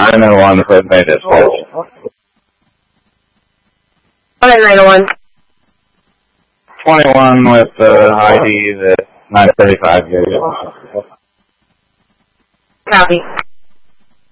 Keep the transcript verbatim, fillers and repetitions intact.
nine oh one, the first made dispatch. Okay, nine oh one. twenty-one with the I D at nine thirty-five. Copy.